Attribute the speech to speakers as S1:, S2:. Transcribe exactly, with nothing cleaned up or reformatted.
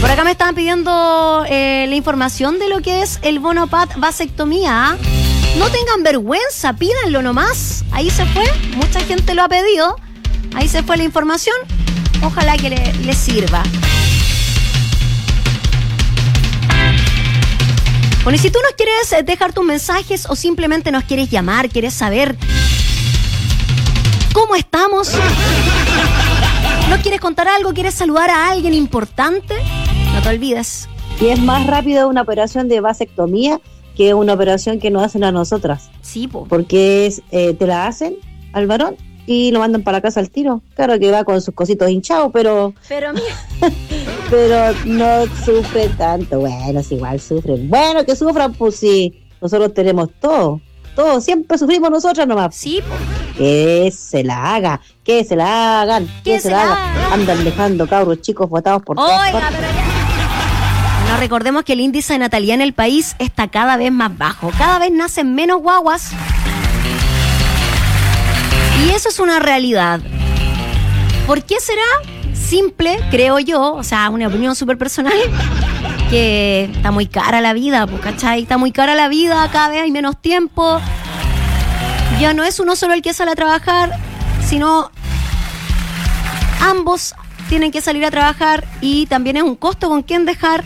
S1: Por acá me estaban pidiendo eh, la información de lo que es el bono P A T vasectomía. No tengan vergüenza, pídanlo nomás. Ahí se fue, mucha gente lo ha pedido. Ahí se fue la información. Ojalá que le, le sirva. Bueno, y si tú nos quieres dejar tus mensajes o simplemente nos quieres llamar, quieres saber cómo estamos, nos quieres contar algo, quieres saludar a alguien importante, no te olvides.
S2: Y es más rápido una operación de vasectomía que una operación que nos hacen a nosotras.
S1: Sí, po.
S2: Porque es, eh, te la hacen al varón y lo mandan para la casa al tiro. Claro que va con sus cositos hinchados, pero...
S1: Pero mira...
S2: pero no sufre tanto. Bueno, es igual sufren. Bueno, que sufran, pues sí. Nosotros tenemos todo. Todo. Siempre sufrimos nosotras nomás.
S1: Sí, po.
S2: Que se la haga. Que se la hagan. Que, que se, se la hagan. Haga. Andan dejando cabros chicos botados por todas
S1: Oiga,
S2: partes.
S1: pero ya... Bueno, recordemos que el índice de natalidad en el país está cada vez más bajo. Cada vez nacen menos guaguas. Y eso es una realidad. ¿Por qué será? Simple, creo yo, o sea, una opinión súper personal, que está muy cara la vida, pues, ¿cachai? Está muy cara la vida, cada vez hay menos tiempo. Ya no es uno solo el que sale a trabajar, sino ambos tienen que salir a trabajar y también es un costo con quién dejar